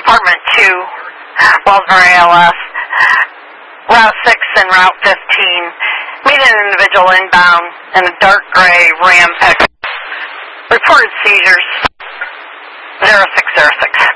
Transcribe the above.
Department 2, Wellsbury ALS, Route 6 and Route 15. Meet an individual inbound in a dark gray Ram pickup. Reported seizures 0606.